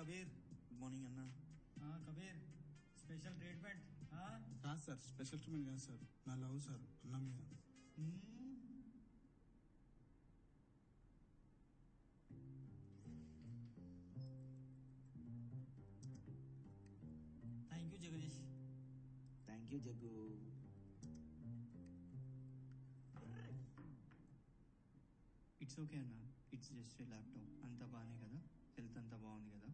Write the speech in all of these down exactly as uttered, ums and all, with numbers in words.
Kabir. Good morning అన్న. Kabir special treatment కాదు sir, special treatment కాదు సార్, నా లవ్ సార్ అన్న మీద. Thank you Jagadish. Thank you jug. It's okay అన్న, ఇట్స్ జస్ట్ ఏ ల్యాప్టాప్. అంతా బాగానే కదా, హెల్త్ అంతా బాగుంది కదా?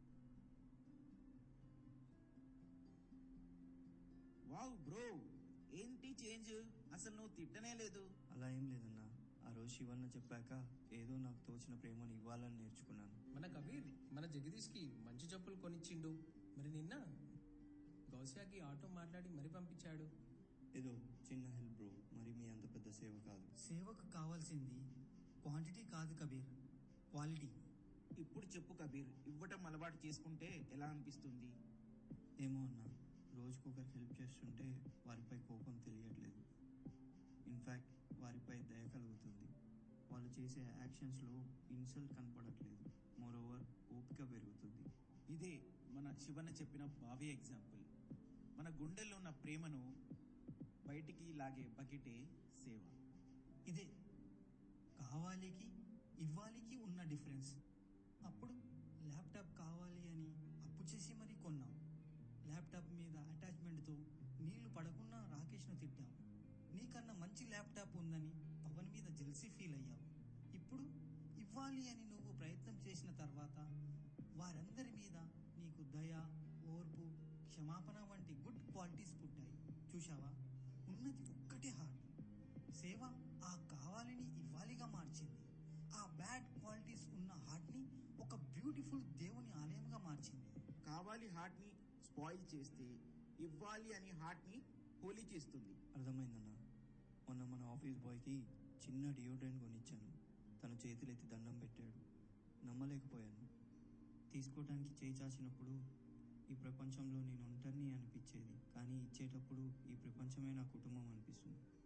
వావ్ బ్రో, ఏంటి చేంజ్? అసలు నువ్వు తిట్టనే లేదు. అలా ఏం లేదన్నా, ఆ రోజు శివన్న చెప్పాక ఏదో నాకు తోచిన ప్రేమను ఇవ్వాలని నేర్చుకున్నాను. మన కబీర్ మన జగదీష్ కి మంచి చెప్పులు కొనిచ్చిండు. మరి నిన్న గౌసియాకి ఆటో మాట్లాడి మరి పంపించాడు. ఏదో చిన్న హెల్ప్ బ్రో, మరి మీ అంత పెద్ద సేవ కాదు. సేవకు కావాల్సింది క్వాంటిటీ కాదు కబీర్, క్వాలిటీ. ఇప్పుడు చెప్పు కబీర్, ఇవ్వటం అలవాటు చేసుకుంటే ఎలా అనిపిస్తుంది? ఏమో అన్నా, రోజుకొకరికి హెల్ప్ చేస్తుంటే వారిపై కోపం తెలియట్లేదు. ఇన్ఫ్యాక్ట్ వారిపై దయ కలుగుతుంది. వాళ్ళు చేసే యాక్షన్స్లో ఇన్సల్ట్ కనపడట్లేదు. మోర్ ఓవర్ ఓపిక పెరుగుతుంది. ఇదే మన శివన్న చెప్పిన భావి ఎగ్జాంపుల్. మన గుండెల్లో ఉన్న ప్రేమను బయటికి లాగే బకెటే సేవ. ఇదే కావాలికి ఇవ్వాలికి ఉన్న డిఫరెన్స్. అప్పుడు ల్యాప్టాప్ కావాలి అని అప్పు చేసి మరీ కొన్నాం. ల్యాప్టాప్ మీద అటాచ్మెంట్తో నీళ్లు పడకుండా రాకేష్ను తిట్టావు. నీకన్నా మంచి ల్యాప్టాప్ ఉందని పవన్ మీద జెల్సీ ఫీల్ అయ్యావు. ఇప్పుడు ఇవ్వాలి అని నువ్వు ప్రయత్నం చేసిన తర్వాత వారందరి మీద నీకు దయ, ఓర్పు, క్షమాపణ వంటి గుడ్ క్వాలిటీస్ పుట్టాయి. చూశావా, ఉన్నది ఒక్కటే హార్ట్. సేవ ఆ కావాలని ఇవ్వాలిగా మార్చింది. ఆ బ్యాడ్ క్వాలిటీస్ ఉన్న హార్ట్ ని ఒక బ్యూటిఫుల్ దేవుని ఆలయంగా మార్చింది. కావాలి హార్ట్ ని స్పాయిల్ చేస్తే ఇవ్వాలి అని హార్ట్ ని హోలీ చేస్తుంది. అర్థమైందన్నా. మొన్న మన ఆఫీస్ బాయ్కి చిన్న డియోడ్రెంట్ కొనిచ్చాను. తను చేతులెత్తి దండం పెట్టాడు. నమ్మలేకపోయాను. తీసుకోవటానికి చేయి చాచినప్పుడు ఈ ప్రపంచంలో నేను ఒంటరిని అనిపించేది, కానీ ఇచ్చేటప్పుడు ఈ ప్రపంచమే నా కుటుంబం అనిపిస్తుంది.